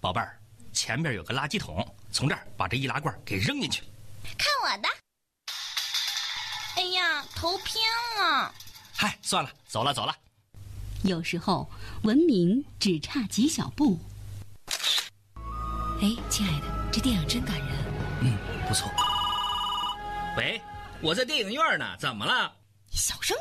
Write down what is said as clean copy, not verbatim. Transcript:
宝贝儿，前边有个垃圾桶，从这儿把这易拉罐给扔进去。 看我的！哎呀，头偏了。 嗨，算了，走了。 有时候文明只差几小步。 哎，亲爱的，这电影真感人。 不错。喂，我在电影院呢，怎么了？ 小声